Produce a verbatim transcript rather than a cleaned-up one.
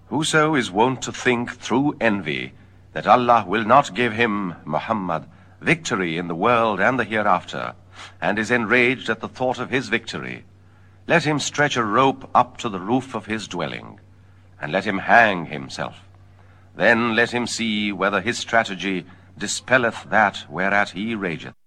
Whoso is wont to think through envy that Allah will not give him, Muhammad, victory in the world and the hereafter, and is enraged at the thought of his victory, let him stretch a rope up to the roof of his dwelling, and let him hang himself. Then let him see whether his strategy dispelleth that whereat he rageth.